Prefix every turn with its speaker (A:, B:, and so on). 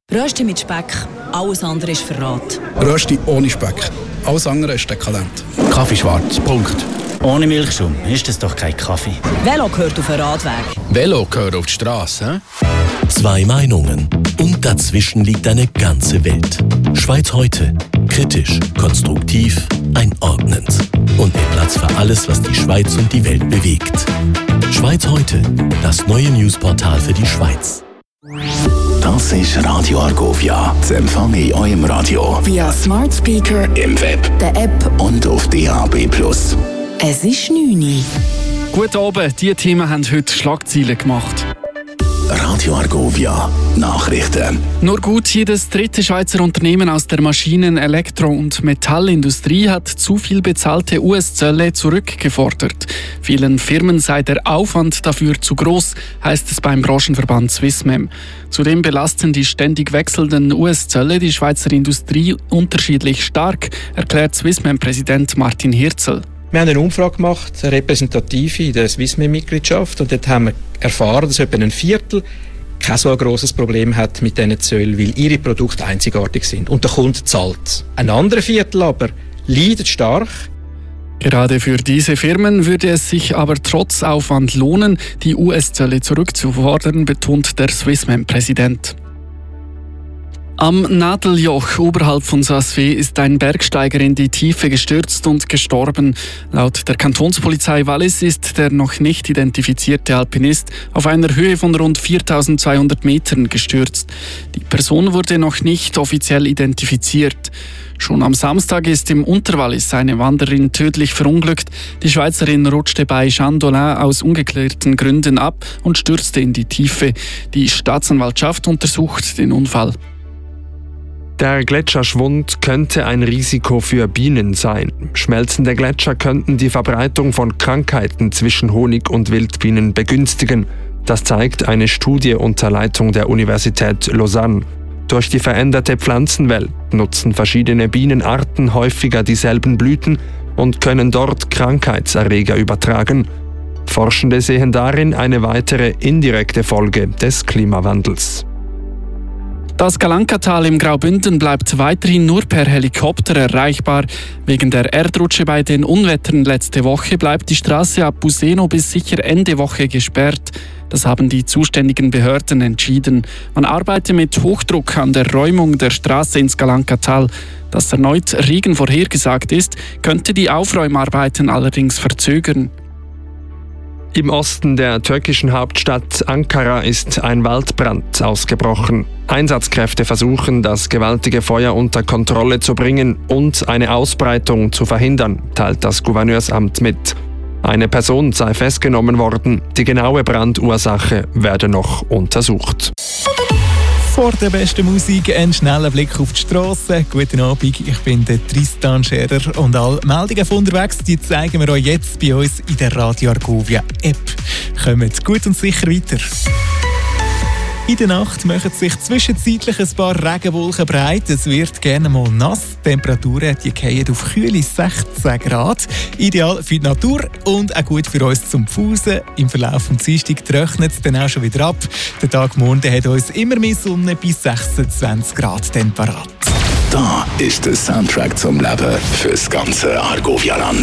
A: Rösti mit Speck, alles andere ist Verrat.
B: Rösti ohne Speck, alles andere ist dekadent.
C: Kaffee schwarz, Punkt.
D: Ohne Milchschaum ist das doch kein Kaffee.
A: Velo gehört auf den Radweg.
C: Velo gehört auf die Straße.
E: Zwei Meinungen und dazwischen liegt eine ganze Welt. Schweiz heute. Kritisch, konstruktiv, einordnend. Und mit Platz für alles, was die Schweiz und die Welt bewegt. Schweiz heute. Das neue Newsportal für die Schweiz.
F: Das ist Radio Argovia. Zu empfangen in eurem Radio.
G: Via Smart Speaker,
F: im Web,
G: der App
F: und auf DAB+.
G: Es ist 9 Uhr.
H: Guten Abend, diese Themen haben heute Schlagzeilen gemacht.
F: Radio Argovia. Nachrichten.
H: Nur gut, jedes dritte Schweizer Unternehmen aus der Maschinen-, Elektro- und Metallindustrie hat zu viel bezahlte US-Zölle zurückgefordert. Vielen Firmen sei der Aufwand dafür zu groß, heißt es beim Branchenverband Swissmem. Zudem belasten die ständig wechselnden US-Zölle die Schweizer Industrie unterschiedlich stark, erklärt Swissmem-Präsident Martin Hirzel.
I: Wir haben eine Umfrage gemacht, eine repräsentative in der Swissmem-Mitgliedschaft, und dort haben wir erfahren, dass etwa ein Viertel kein so ein grosses Problem hat mit diesen Zöllen, weil ihre Produkte einzigartig sind und der Kunde zahlt. Ein anderes Viertel aber leidet stark.
H: Gerade für diese Firmen würde es sich aber trotz Aufwand lohnen, die US-Zölle zurückzufordern, betont der Swissmem-Präsident. Am Nadeljoch oberhalb von Saas-Fee ist ein Bergsteiger in die Tiefe gestürzt und gestorben. Laut der Kantonspolizei Wallis ist der noch nicht identifizierte Alpinist auf einer Höhe von rund 4.200 Metern gestürzt. Die Person wurde noch nicht offiziell identifiziert. Schon am Samstag ist im Unterwallis eine Wanderin tödlich verunglückt. Die Schweizerin rutschte bei Chandolin aus ungeklärten Gründen ab und stürzte in die Tiefe. Die Staatsanwaltschaft untersucht den Unfall.
J: Der Gletscherschwund könnte ein Risiko für Bienen sein. Schmelzende Gletscher könnten die Verbreitung von Krankheiten zwischen Honig- und Wildbienen begünstigen. Das zeigt eine Studie unter Leitung der Universität Lausanne. Durch die veränderte Pflanzenwelt nutzen verschiedene Bienenarten häufiger dieselben Blüten und können dort Krankheitserreger übertragen. Forschende sehen darin eine weitere indirekte Folge des Klimawandels.
H: Das Galankatal im Graubünden bleibt weiterhin nur per Helikopter erreichbar. Wegen der Erdrutsche bei den Unwettern letzte Woche bleibt die Straße ab Buseno bis sicher Ende Woche gesperrt. Das haben die zuständigen Behörden entschieden. Man arbeitet mit Hochdruck an der Räumung der Straße ins Galankatal. Dass erneut Regen vorhergesagt ist, könnte die Aufräumarbeiten allerdings verzögern.
J: Im Osten der türkischen Hauptstadt Ankara ist ein Waldbrand ausgebrochen. Einsatzkräfte versuchen, das gewaltige Feuer unter Kontrolle zu bringen und eine Ausbreitung zu verhindern, teilt das Gouverneursamt mit. Eine Person sei festgenommen worden. Die genaue Brandursache werde noch untersucht.
K: Vor der besten Musik ein schneller Blick auf die Strasse. Guten Abend, ich bin der Tristan Scherer und alle Meldungen von unterwegs, die zeigen wir euch jetzt bei uns in der Radio Argovia App. Kommt gut und sicher weiter. In der Nacht machen sich zwischenzeitlich ein paar Regenwolken breit. Es wird gerne mal nass. Die Temperaturen fallen auf kühle 16 Grad. Ideal für die Natur und auch gut für uns zum Pfusen. Im Verlauf des Dienstags trocknet es dann auch schon wieder ab. Der Tag morgen hat uns immer mehr Sonne bis 26 Grad parat.
F: Da ist der Soundtrack zum Leben fürs ganze Argovia-Land.